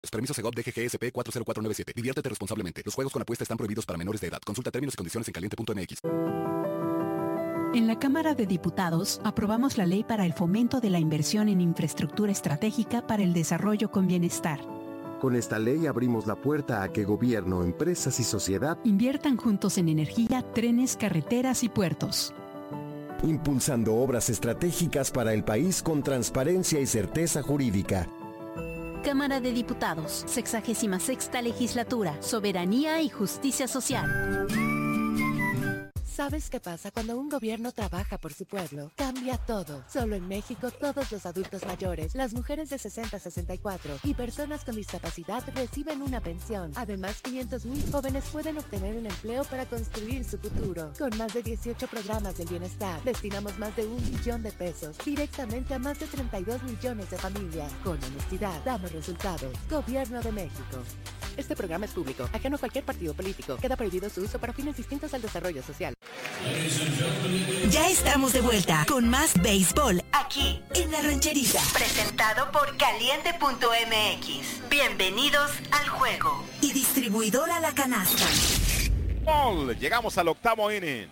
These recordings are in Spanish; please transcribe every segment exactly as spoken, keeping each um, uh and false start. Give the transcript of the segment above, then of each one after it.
Permiso Segov D G G S P cuatro cero cuatro nueve siete. Diviértete responsablemente. Los juegos con apuesta están prohibidos para menores de edad. Consulta términos y condiciones en caliente punto m x. En la Cámara de Diputados aprobamos la ley para el fomento de la inversión en infraestructura estratégica para el desarrollo con bienestar. Con esta ley abrimos la puerta a que gobierno, empresas y sociedad inviertan juntos en energía, trenes, carreteras y puertos. Impulsando obras estratégicas para el país con transparencia y certeza jurídica. Cámara de Diputados, sexagésima sexta legislatura, soberanía y justicia social. ¿Sabes qué pasa cuando un gobierno trabaja por su pueblo? Cambia todo. Solo en México, todos los adultos mayores, las mujeres de sesenta a sesenta y cuatro y personas con discapacidad reciben una pensión. Además, quinientos mil jóvenes pueden obtener un empleo para construir su futuro. Con más de dieciocho programas del bienestar, destinamos más de un billón de pesos directamente a más de treinta y dos millones de familias. Con honestidad, damos resultados. Gobierno de México. Este programa es público, ajeno a cualquier partido político. Queda prohibido su uso para fines distintos al desarrollo social. Ya estamos de vuelta con más béisbol aquí en La Rancherita. Presentado por caliente punto m x. Bienvenidos al juego. Y distribuidora La Canasta. Ball. Llegamos al octavo inning.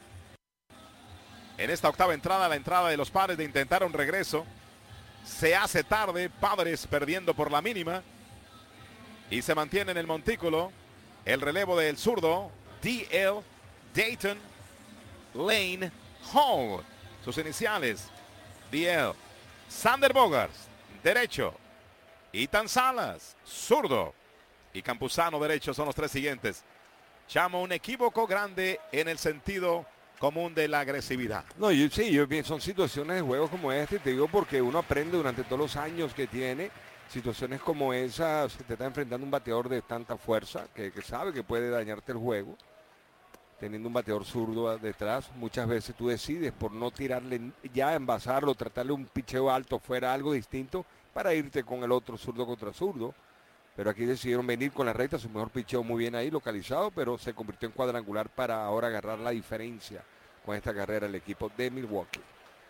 En esta octava entrada, la entrada de los Padres de intentar un regreso. Se hace tarde, Padres perdiendo por la mínima. Y se mantiene en el montículo el relevo del zurdo D L Dayton Lane Hall. Sus iniciales D L. Sander Bogaerts, derecho. Ethan Salas, zurdo. Y Campuzano, derecho, son los tres siguientes. Chamo, un equívoco grande en el sentido común de la agresividad. No, yo sí, yo pienso, son situaciones de juegos como este, te digo porque uno aprende durante todos los años que tiene. Situaciones como esa, se te está enfrentando un bateador de tanta fuerza que, que sabe que puede dañarte el juego. Teniendo un bateador zurdo detrás, muchas veces tú decides por no tirarle ya, envasarlo, tratarle un picheo alto fuera, algo distinto, para irte con el otro zurdo contra zurdo. Pero aquí decidieron venir con la recta, su mejor picheo muy bien ahí, localizado, pero se convirtió en cuadrangular para ahora agarrar la diferencia con esta carrera el equipo de Milwaukee.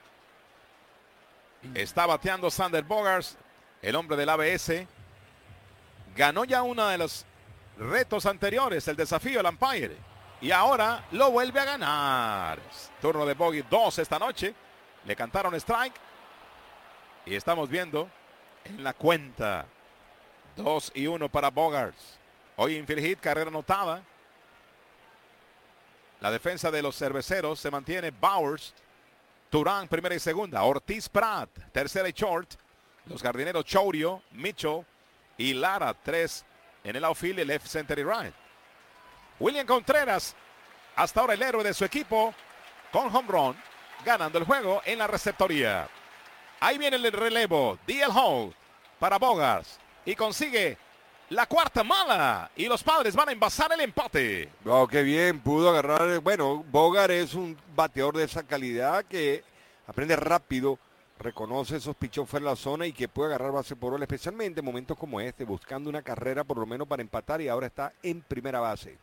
Está bateando Sander Bogaerts. El hombre del A B S ganó ya uno de los retos anteriores, el desafío al umpire, y ahora lo vuelve a ganar. Turno de Bogey dos esta noche. Le cantaron strike y estamos viendo en la cuenta dos y uno para Bogaerts. Hoy infield hit, carrera anotada. La defensa de los cerveceros se mantiene. Bowers, Turán primera y segunda, Ortiz Prat tercera y short. Los jardineros Chourio, Mitchell y Lara, tres en el outfield, el left center y right. William Contreras, hasta ahora el héroe de su equipo, con home run, ganando el juego en la receptoría. Ahí viene el relevo, D L Hall para Bogaerts y consigue la cuarta mala y los Padres van a envasar el empate. Oh, qué bien, pudo agarrar. Bueno, Bogaerts es un bateador de esa calidad que aprende rápido. Reconoce esos pichos fuera de la zona y que puede agarrar base por bola, especialmente en momentos como este, buscando una carrera por lo menos para empatar y ahora está en primera base.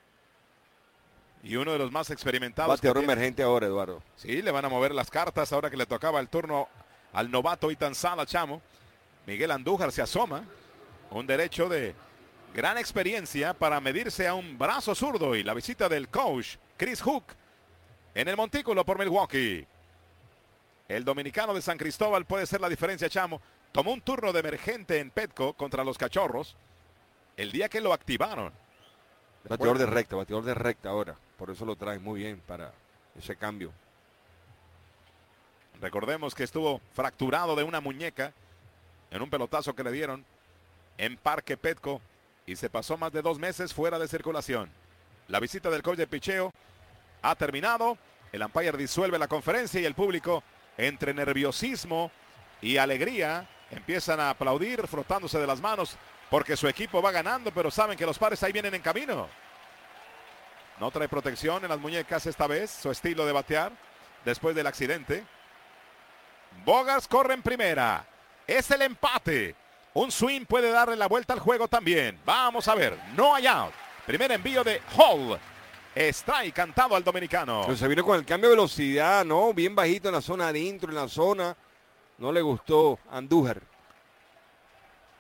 Y uno de los más experimentados. Bateador emergente ahora, Eduardo. Sí, le van a mover las cartas ahora que le tocaba el turno al novato Ethan Salas, chamo. Miguel Andújar se asoma. Un derecho de gran experiencia para medirse a un brazo zurdo y la visita del coach Chris Hook en el montículo por Milwaukee. El dominicano de San Cristóbal puede ser la diferencia, chamo. Tomó un turno de emergente en Petco contra los Cachorros el día que lo activaron. Bateador de recta, bateador de recta ahora. Por eso lo traen muy bien para ese cambio. Recordemos que estuvo fracturado de una muñeca en un pelotazo que le dieron en Parque Petco y se pasó más de dos meses fuera de circulación. La visita del coach de picheo ha terminado. El umpire disuelve la conferencia y el público, entre nerviosismo y alegría, empiezan a aplaudir, frotándose de las manos, porque su equipo va ganando, pero saben que los Padres ahí vienen en camino. No trae protección en las muñecas esta vez, su estilo de batear, después del accidente. Bogaerts corre en primera. Es el empate. Un swing puede darle la vuelta al juego también. Vamos a ver, no hay out. Primer envío de Hall. Strike cantado al dominicano. Pero se vino con el cambio de velocidad, ¿no? Bien bajito en la zona adentro, en la zona. No le gustó Andújar.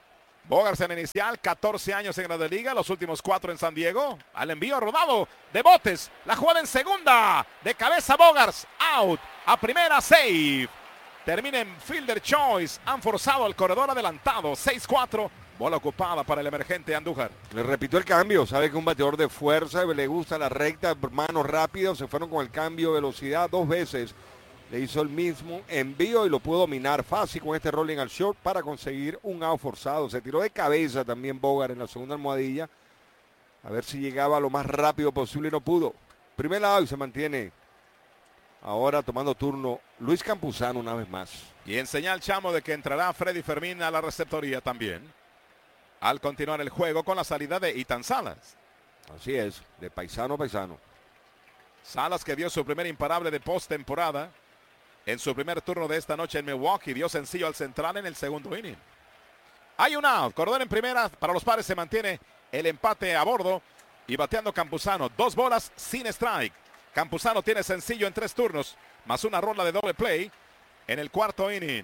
Bogaerts en inicial, catorce años en Grandes Ligas, los últimos cuatro en San Diego. Al envío rodado de botes, la jugada en segunda, de cabeza Bogaerts, out, a primera, save. Termina en fielder choice, han forzado al corredor adelantado, seis cuatro, bola ocupada para el emergente Andújar. Le repitió el cambio, sabe que es un bateador de fuerza, le gusta la recta, manos rápidas, se fueron con el cambio de velocidad dos veces. Le hizo el mismo envío y lo pudo dominar fácil con este rolling al short para conseguir un out forzado. Se tiró de cabeza también Bogaerts en la segunda almohadilla. A ver si llegaba lo más rápido posible y no pudo. Primer lado y se mantiene ahora tomando turno Luis Campuzano una vez más. Y en señal, Chamo, de que entrará Freddy Fermín a la receptoría también. Al continuar el juego con la salida de Ethan Salas. Así es, de paisano a paisano. Salas, que dio su primer imparable de postemporada en su primer turno de esta noche en Milwaukee, dio sencillo al central en el segundo inning. Hay un out, corredor en primera, para los Padres se mantiene el empate a bordo y bateando Campuzano, dos bolas sin strike. Campuzano tiene sencillo en tres turnos, más una rola de doble play en el cuarto inning.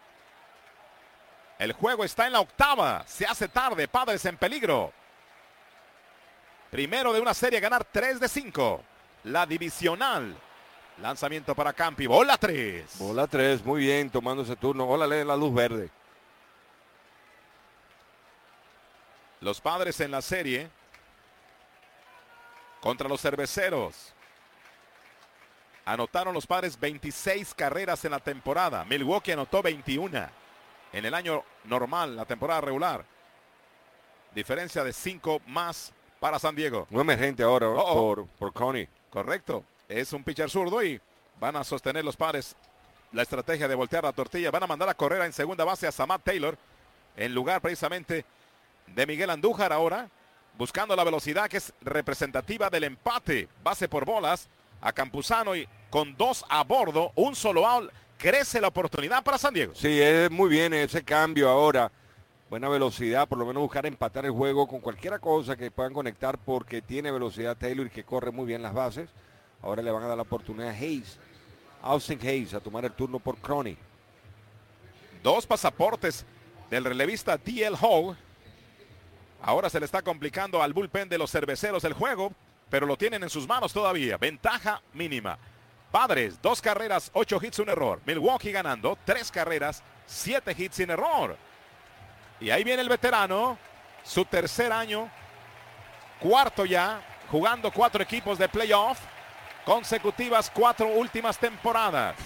El juego está en la octava, se hace tarde, Padres en peligro. Primero de una serie, ganar tres de cinco. La divisional. Lanzamiento para Campi, bola tres. Bola tres, muy bien, tomando ese turno. Bola le la luz verde. Los Padres en la serie contra los Cerveceros. Anotaron los Padres veintiséis carreras en la temporada. Milwaukee anotó veintiuna en el año normal, la temporada regular. Diferencia de cinco más para San Diego. Un emergente ahora oh, oh. por, por Connie. Correcto. Es un pitcher zurdo y van a sostener los Padres la estrategia de voltear la tortilla. Van a mandar a correr en segunda base a Samad Taylor en lugar precisamente de Miguel Andújar ahora, buscando la velocidad que es representativa del empate. Base por bolas a Campuzano y con dos a bordo, un solo out, crece la oportunidad para San Diego. Sí, es muy bien ese cambio ahora. Buena velocidad, por lo menos buscar empatar el juego con cualquier cosa que puedan conectar porque tiene velocidad Taylor y que corre muy bien las bases. Ahora le van a dar la oportunidad a Hayes, Austin Hayes, a tomar el turno por Crony. Dos pasaportes del relevista D L Hall. Ahora se le está complicando al bullpen de los Cerveceros el juego, pero lo tienen en sus manos todavía. Ventaja mínima. Padres, dos carreras, ocho hits, un error. Milwaukee ganando, tres carreras, siete hits sin error. Y ahí viene el veterano, su tercer año, cuarto ya, jugando cuatro equipos de playoff, consecutivas cuatro últimas temporadas.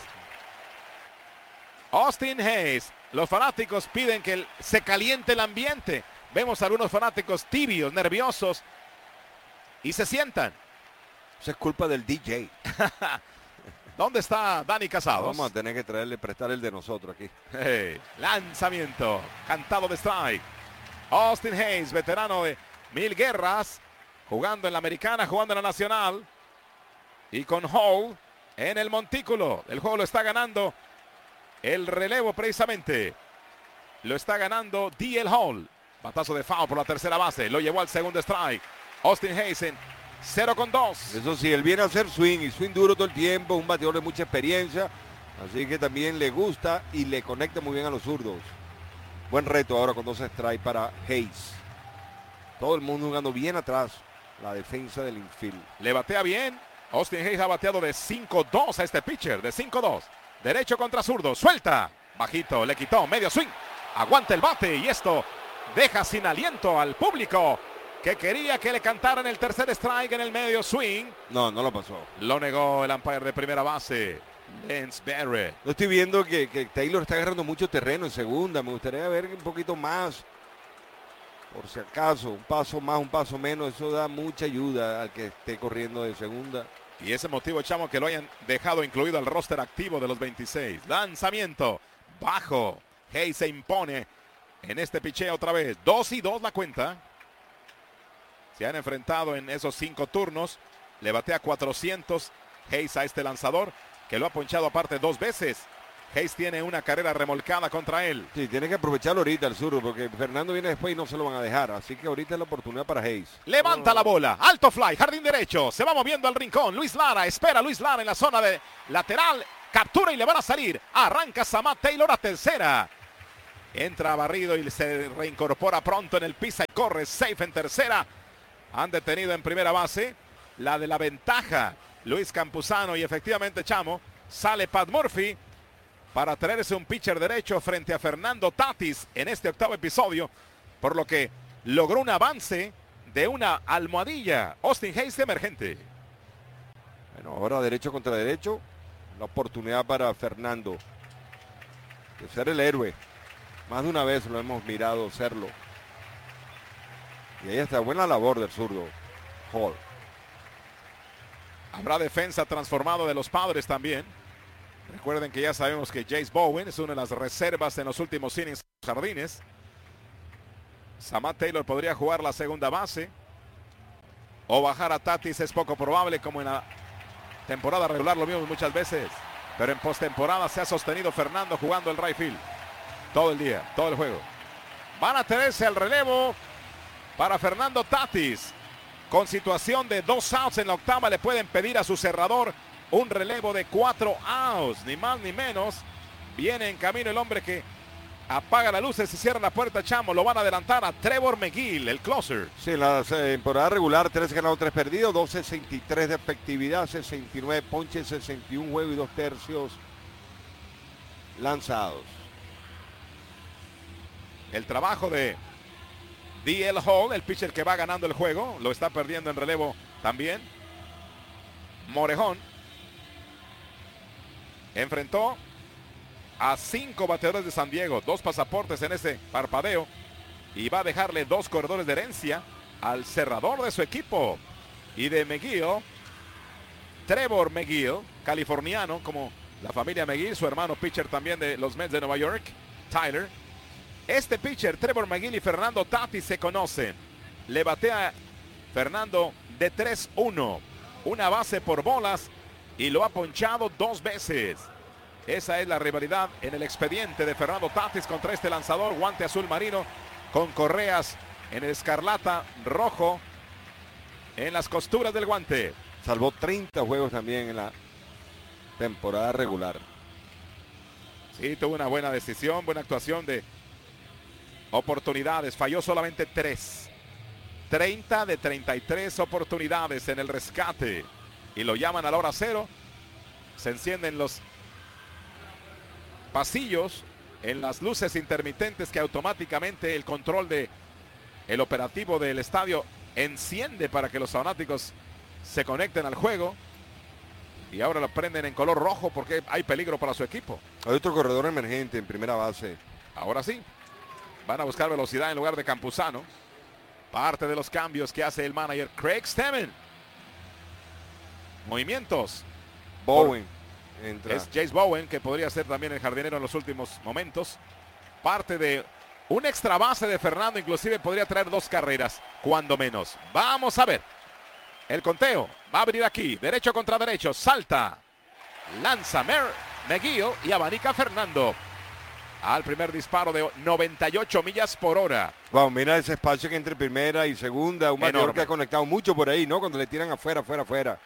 Austin Hayes, los fanáticos piden que se caliente el ambiente. Vemos a algunos fanáticos tibios, nerviosos, y se sientan. Eso es culpa del D J. ¿Dónde está Dani Casados? Vamos a tener que traerle, prestar el de nosotros aquí. Hey, lanzamiento, cantado de strike. Austin Hayes, veterano de mil guerras, jugando en la americana, jugando en la nacional. Y con Hall en el montículo. El juego lo está ganando el relevo precisamente. Lo está ganando D L Hall. Batazo de foul por la tercera base. Lo llevó al segundo strike. Austin Hayes en cero con dos. Eso sí, él viene a hacer swing y swing duro todo el tiempo. Un bateador de mucha experiencia. Así que también le gusta y le conecta muy bien a los zurdos. Buen reto ahora con dos strikes para Hayes. Todo el mundo jugando bien atrás. La defensa del infield. Le batea bien. Austin Hayes ha bateado de cinco dos a este pitcher. De cinco dos. Derecho contra zurdo. Suelta. Bajito. Le quitó. Medio swing. Aguanta el bate. Y esto deja sin aliento al público que quería que le cantaran el tercer strike en el medio swing. No, no lo pasó. Lo negó el umpire de primera base, Lance Barrett. Yo estoy viendo que, que Taylor está agarrando mucho terreno en segunda. Me gustaría ver un poquito más. Por si acaso, un paso más, un paso menos. Eso da mucha ayuda al que esté corriendo de segunda. Y ese motivo, Chamo, que lo hayan dejado incluido al roster activo de los veintiséis. Lanzamiento bajo. Hayes se impone en este picheo otra vez. Dos y dos la cuenta. Se han enfrentado en esos cinco turnos. Le batea cuatrocientos Hayes a este lanzador, que lo ha ponchado aparte dos veces. Hayes tiene una carrera remolcada contra él. Sí, tiene que aprovecharlo ahorita el sur, porque Fernando viene después y no se lo van a dejar. Así que ahorita es la oportunidad para Hayes. Levanta oh. la bola. Alto fly. Jardín derecho. Se va moviendo al rincón. Luis Lara. Espera Luis Lara en la zona de lateral. Captura y le van a salir. Arranca Samad Taylor a tercera. Entra barrido y se reincorpora pronto en el pisa y corre. Safe en tercera. Han detenido en primera base. La de la ventaja, Luis Campuzano, y efectivamente, Chamo, sale Pat Murphy para traerse un pitcher derecho frente a Fernando Tatis en este octavo episodio, por lo que logró un avance de una almohadilla. Austin Hayes de emergente. Bueno, ahora derecho contra derecho, la oportunidad para Fernando de ser el héroe. Más de una vez lo hemos mirado serlo. Y ahí está, buena labor del zurdo Hall. Habrá defensa transformado de los Padres también. Recuerden que ya sabemos que Jace Bowen es una de las reservas en los últimos innings de los Jardines. Samad Taylor podría jugar la segunda base. O bajar a Tatis es poco probable, como en la temporada regular lo vimos muchas veces. Pero en postemporada se ha sostenido Fernando jugando el right field. Todo el día, todo el juego. Van a tenerse al relevo para Fernando Tatis. Con situación de dos outs en la octava, le pueden pedir a su cerrador un relevo de cuatro outs, ni más ni menos. Viene en camino el hombre que apaga las luces y cierra la puerta, Chamo. Lo van a adelantar a Trevor McGill, el closer. Sí, la temporada regular, tres ganados, tres perdidos, dos sesenta y tres de efectividad, sesenta y nueve ponches, sesenta y un juegos y dos tercios lanzados. El trabajo de D L Hall, el pitcher que va ganando el juego, lo está perdiendo en relevo también. Morejón enfrentó a cinco bateadores de San Diego, dos pasaportes en ese parpadeo, y va a dejarle dos corredores de herencia al cerrador de su equipo. Y de McGill, Trevor McGill, californiano, como la familia McGill, su hermano pitcher también de los Mets de Nueva York, Tyler. Este pitcher, Trevor McGill y Fernando Tatis se conocen. Le batea Fernando de tres uno. Una base por bolas y lo ha ponchado dos veces. Esa es la rivalidad en el expediente de Fernando Tatis contra este lanzador. Guante azul marino con correas en el escarlata rojo en las costuras del guante. Salvó treinta juegos también en la temporada regular. Sí, tuvo una buena decisión, buena actuación de oportunidades. Falló solamente tres. treinta de treinta y tres oportunidades en el rescate. Y lo llaman a la hora cero. Se encienden los pasillos en las luces intermitentes que automáticamente el control de el operativo del estadio enciende para que los fanáticos se conecten al juego. Y ahora lo prenden en color rojo porque hay peligro para su equipo. Hay otro corredor emergente en primera base. Ahora sí. Van a buscar velocidad en lugar de Campuzano. Parte de los cambios que hace el manager Craig Stammen. Movimientos. Bowen. Entra. Es Jace Bowen, que podría ser también el jardinero en los últimos momentos. Parte de un extra base de Fernando, inclusive podría traer dos carreras, cuando menos. Vamos a ver. El conteo va a abrir aquí. Derecho contra derecho. Salta. Lanza Mer McGill y abanica Fernando. Al primer disparo de noventa y ocho millas por hora. Wow, mira ese espacio que entre primera y segunda. Un bateador que ha conectado mucho por ahí, ¿no? Cuando le tiran afuera, afuera, afuera.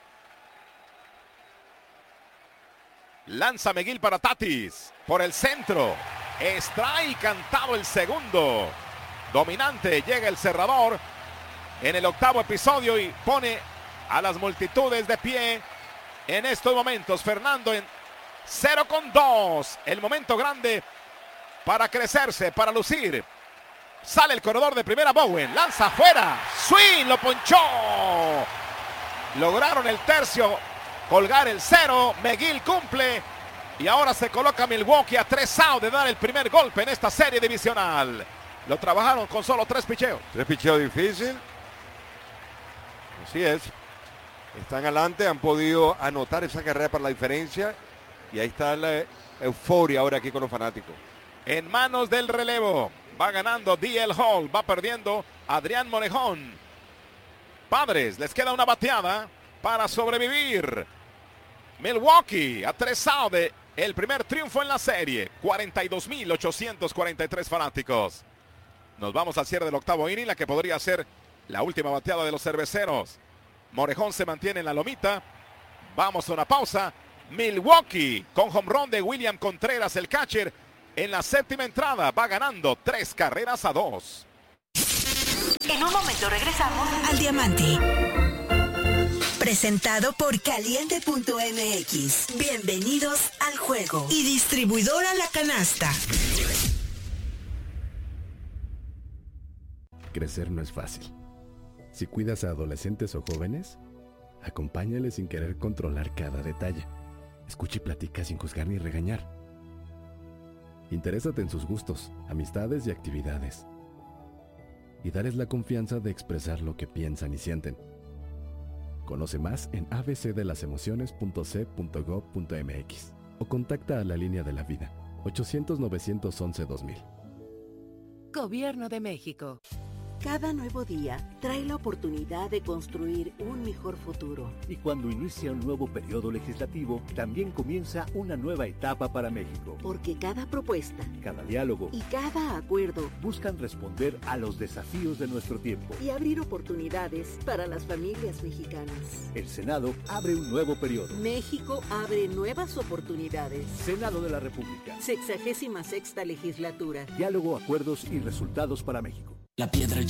Lanza McGill para Tatis. Por el centro. Strike cantado el segundo. Dominante. Llega el cerrador en el octavo episodio y pone a las multitudes de pie en estos momentos. Fernando en cero con dos. El momento grande para crecerse, para lucir. Sale el corredor de primera, Bowen. Lanza afuera. Swing, lo ponchó. Lograron el tercio. Colgar el cero. McGill cumple. Y ahora se coloca Milwaukee a tres outs de dar el primer golpe en esta serie divisional. Lo trabajaron con solo tres picheos. Tres picheos difícil. Así es. Están adelante, han podido anotar esa carrera para la diferencia. Y ahí está la euforia ahora aquí con los fanáticos. En manos del relevo. Va ganando D L Hall. Va perdiendo Adrián Morejón. Padres, les queda una bateada para sobrevivir. Milwaukee a tres outs de el primer triunfo en la serie. cuarenta y dos mil ochocientos cuarenta y tres fanáticos. Nos vamos al cierre del octavo inning, la que podría ser la última bateada de los cerveceros. Morejón se mantiene en la lomita. Vamos a una pausa. Milwaukee con home run de William Contreras, el catcher, En la séptima entrada va ganando tres carreras a dos. En un momento regresamos al Diamante. Presentado por Caliente punto M X. Bienvenidos al juego. Y distribuidora La Canasta. Crecer no es fácil. Si cuidas a adolescentes o jóvenes, acompáñales sin querer controlar cada detalle. Escucha y platica sin juzgar ni regañar. Interésate en sus gustos, amistades y actividades. Y darles la confianza de expresar lo que piensan y sienten. Conoce más en a b c de las emociones punto c punto gov punto m x o contacta a la línea de la vida ochocientos, novecientos once, dos mil. Gobierno de México. Cada nuevo día trae la oportunidad de construir un mejor futuro. Y cuando inicia un nuevo periodo legislativo, también comienza una nueva etapa para México. Porque cada propuesta, cada diálogo y cada acuerdo buscan responder a los desafíos de nuestro tiempo y abrir oportunidades para las familias mexicanas. El Senado abre un nuevo periodo. México abre nuevas oportunidades. Senado de la República. Sexagésima sexta legislatura. Diálogo, acuerdos y resultados para México. La piedra